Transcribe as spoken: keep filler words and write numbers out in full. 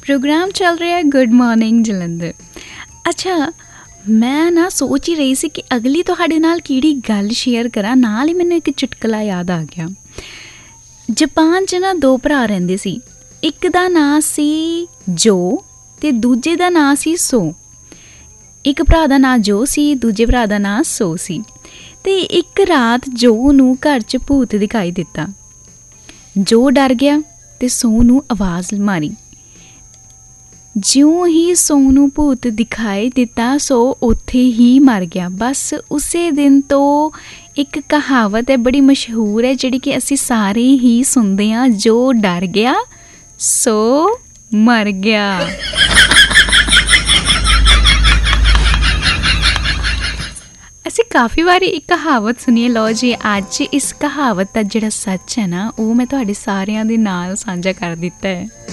Programme ਚੱਲ ਰਿਹਾ good morning Jalandhar. ਅੱਛਾ, ਮੈਂ ਨਾ ਸੋਚ ਹੀ ਰਹੀ ਸੀ ਕਿ ਅਗਲੀ ਤੁਹਾਡੇ ਨਾਲ ਕਿਹੜੀ ਗੱਲ ਸ਼ੇਅਰ ਕਰਾਂ, ਨਾਲ ਹੀ ਮੈਨੂੰ ਇੱਕ ਚੁਟਕਲਾ ਯਾਦ ਆ ਗਿਆ। ਜਾਪਾਨ 'ਚ ਨਾ ਦੋ ਭਰਾ ਰਹਿੰਦੇ ਸੀ। ਇੱਕ ਦਾ ਨਾਂ ਸੀ ਜੋ ਅਤੇ ਦੂਜੇ ਦਾ ਨਾਂ ਸੀ ਸੋ। ਇੱਕ ਭਰਾ ਦਾ ਨਾਂ ਜੋ ਸੀ, ਦੂਜੇ ਭਰਾ ਦਾ ਨਾਂ ਸੋ ਸੀ। ਅਤੇ ਇੱਕ ਰਾਤ ਜੋ ਨੂੰ ਘਰ 'ਚ ਭੂਤ ਦਿਖਾਈ ਦਿੱਤਾ। ਜੋ ਡਰ ਗਿਆ ਅਤੇ ਸੋ ਨੂੰ ਆਵਾਜ਼ ਮਾਰੀ। ਜਿਉਂ ਹੀ ਸੋ ਨੂੰ ਭੂਤ ਦਿਖਾਈ ਦਿੱਤਾ, ਸੋ ਉੱਥੇ ਹੀ ਮਰ ਗਿਆ। ਬਸ ਉਸੇ ਦਿਨ ਤੋਂ ਇੱਕ ਕਹਾਵਤ ਹੈ, ਬੜੀ ਮਸ਼ਹੂਰ ਹੈ, ਜਿਹੜੀ ਕਿ ਅਸੀਂ ਸਾਰੇ ਹੀ ਸੁਣਦੇ ਹਾਂ, ਜੋ ਡਰ ਗਿਆ ਸੋ ਮਰ ਗਿਆ। ਅਸੀਂ ਕਾਫੀ ਵਾਰੀ ਇੱਕ ਕਹਾਵਤ ਸੁਣੀ ਹੈ। ਲਓ ਜੀ, ਅੱਜ ਇਸ ਕਹਾਵਤ ਦਾ ਜਿਹੜਾ ਸੱਚ ਹੈ ਨਾ, ਉਹ ਮੈਂ ਤੁਹਾਡੇ ਸਾਰਿਆਂ ਦੇ ਨਾਲ ਸਾਂਝਾ ਕਰ ਦਿੱਤਾ ਹੈ।